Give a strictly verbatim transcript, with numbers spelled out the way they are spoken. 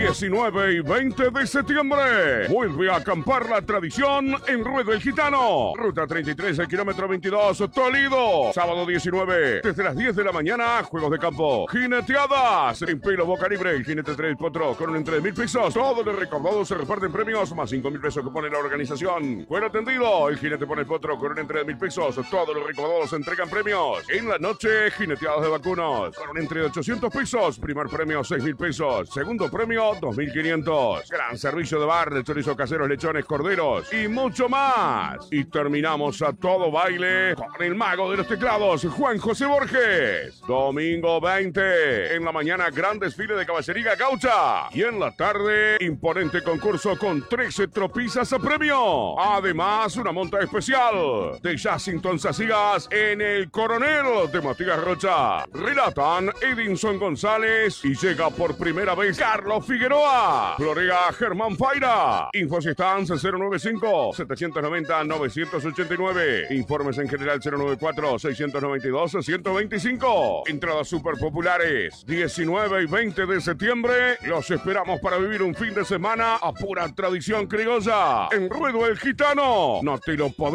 diecinueve y veinte de septiembre. Vuelve a acampar la tradición en Ruedo el Gitano. Ruta treinta y tres, el kilómetro veintidós, Toledo. Sábado diecinueve, desde las diez de la mañana, juegos de campo, jineteadas en pelo boca libre. El jinete tres potro con un entre de mil pesos. Todos los recaudados se reparten premios, más cinco mil pesos que pone la organización. Cuero tendido, el jinete pone el potro con un entre de mil pesos. Todos los recaudados se entregan premios. En la noche, jineteadas de vacunos con un entre de ochocientos pesos. Primer premio, seis mil pesos. Segundo premio, dos mil quinientos. Gran servicio de bar de chorizo caseros, lechones, corderos y mucho más. Y terminamos a todo baile con el mago de los teclados, Juan José Borges. Domingo veinte, en la mañana, gran desfile de caballería gaucha. Y en la tarde, imponente concurso con trece tropizas a premio. Además, una monta especial de Jacinton Sacigas en el Coronel de Matías Rocha. Relatan Edinson González y llega por primera vez Carlos Figueroa. Florea Germán Faira. Infos y stands cero noventa y cinco, setecientos noventa, novecientos ochenta y nueve. Informes en general cero noventa y cuatro, seiscientos noventa y dos, ciento veinticinco. Entradas super populares. diecinueve y veinte de septiembre. Los esperamos para vivir un fin de semana a pura tradición criolla. En Ruedo el Gitano. No te lo podés